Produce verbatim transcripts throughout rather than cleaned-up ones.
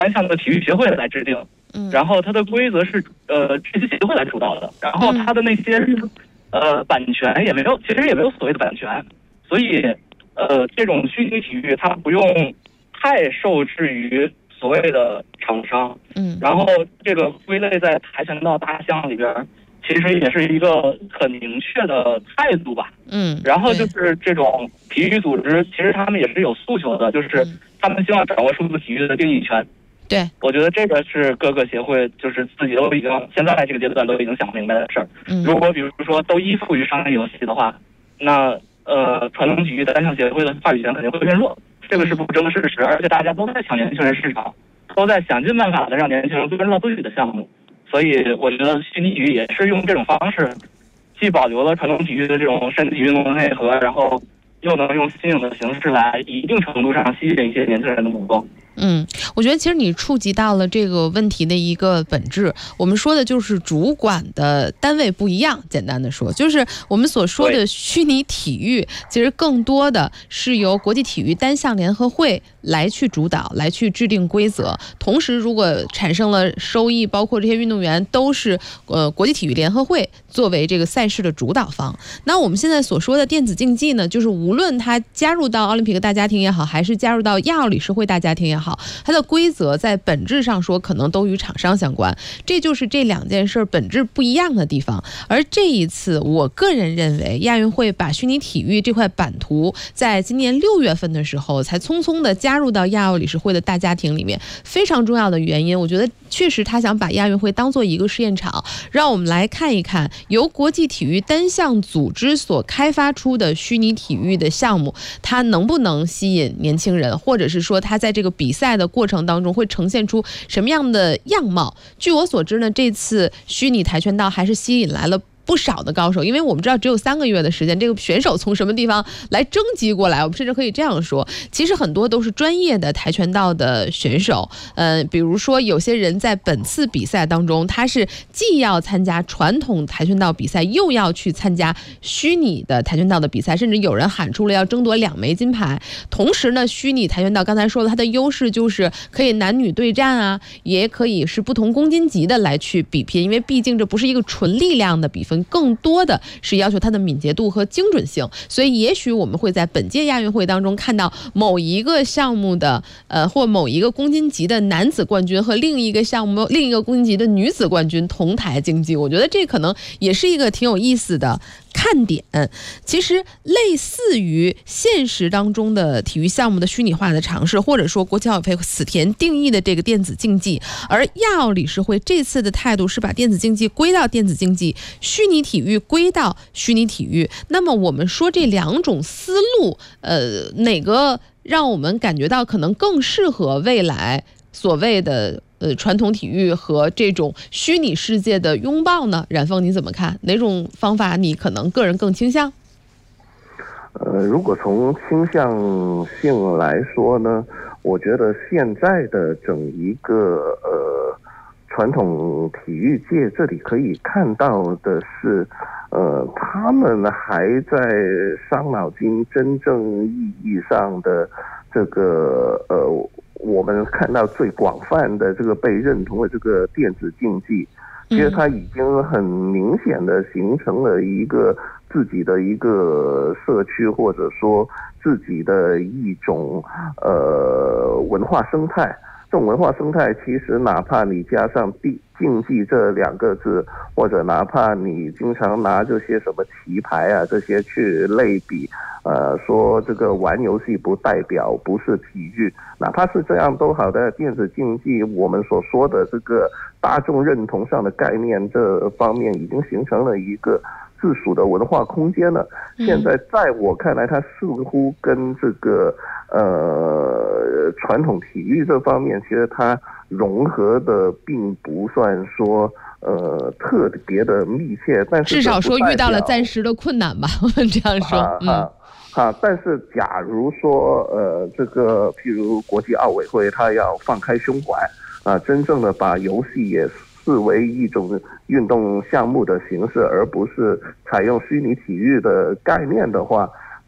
单项的体育协会来制定，然后它的规则是呃这些协会来主导的，然后它的那些呃版权也没有，其实也没有所谓的版权，所以呃这种虚拟体育它不用太受制于所谓的厂商，嗯，然后这个归类在跆拳道大项里边，其实也是一个很明确的态度吧，嗯，然后就是这种体育组织，其实他们也是有诉求的，就是他们希望掌握数字体育的定义权。对，我觉得这个是各个协会就是自己都已经现在这个阶段都已经想明白的事儿。嗯，如果比如说都依附于商业游戏的话，那呃传统体育的单项协会的话语权肯定会变弱，这个是不争的事实。而且大家都在抢年轻人市场，都在想尽办法的让年轻人关注到自己的项目，所以我觉得虚拟体育也是用这种方式，既保留了传统体育的这种身体运动的内核，然后又能用新颖的形式来一定程度上吸引一些年轻人的目光。嗯，我觉得其实你触及到了这个问题的一个本质。我们说的就是主管的单位不一样，简单的说，就是我们所说的虚拟体育，其实更多的是由国际体育单项联合会来去主导，来去制定规则。同时，如果产生了收益，包括这些运动员都是呃国际体育联合会作为这个赛事的主导方。那我们现在所说的电子竞技呢，就是无论它加入到奥林匹克大家庭也好，还是加入到亚奥理事会大家庭也好，它的规则在本质上说可能都与厂商相关，这就是这两件事本质不一样的地方。而这一次我个人认为亚运会把虚拟体育这块版图在今年六月份的时候才匆匆的加入到亚奥理事会的大家庭里面，非常重要的原因，我觉得确实他想把亚运会当做一个试验场，让我们来看一看由国际体育单项组织所开发出的虚拟体育的项目，它能不能吸引年轻人，或者是说它在这个比赛的过程当中会呈现出什么样的样貌。据我所知呢，这次虚拟跆拳道还是吸引来了不少的高手，因为我们知道只有三个月的时间，这个选手从什么地方来征集过来，我们甚至可以这样说，其实很多都是专业的跆拳道的选手。呃，比如说有些人在本次比赛当中，他是既要参加传统跆拳道比赛，又要去参加虚拟的跆拳道的比赛，甚至有人喊出了要争夺两枚金牌。同时呢，虚拟跆拳道刚才说了，它的优势就是可以男女对战啊，也可以是不同公斤级的来去比拼，因为毕竟这不是一个纯力量的比分，更多的是要求它的敏捷度和精准性。所以也许我们会在本届亚运会当中看到某一个项目的呃或某一个公斤级的男子冠军和另一个项目另一个公斤级的女子冠军同台竞技，我觉得这可能也是一个挺有意思的看点。其实类似于现实当中的体育项目的虚拟化的尝试，或者说国际奥委会此前定义的这个电子竞技，而亚奥理事会这次的态度是把电子竞技归到电子竞技，虚拟体育归到虚拟体育。那么我们说这两种思路，呃，哪个让我们感觉到可能更适合未来所谓的呃传统体育和这种虚拟世界的拥抱呢？冉凤你怎么看？哪种方法你可能个人更倾向？ 呃，如果从倾向性来说呢，我觉得现在的整一个呃传统体育界这里可以看到的是，呃，他们还在伤脑筋，真正意义上的这个呃，我们看到最广泛的这个被认同的这个电子竞技，其实它已经很明显的形成了一个自己的一个社区，或者说自己的一种呃文化生态。这种文化生态其实哪怕你加上竞技这两个字，或者哪怕你经常拿这些什么棋牌啊这些去类比，呃说这个玩游戏不代表不是体育，哪怕是这样都好的电子竞技，我们所说的这个大众认同上的概念这方面已经形成了一个自属的文化空间了。现在在我看来，它似乎跟这个呃传统体育这方面，其实它融合的并不算说呃特别的密切，但是至少说遇到了暂时的困难吧，我们这样说。 啊、嗯。啊啊，但是假如说呃这个譬如国际奥委会它要放开胸怀啊，真正的把游戏也视为一种运动项目的形式，而不是采用虚拟体育的概念的话，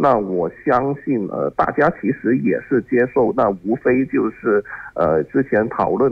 那我相信呃大家其实也是接受，那无非就是呃之前讨论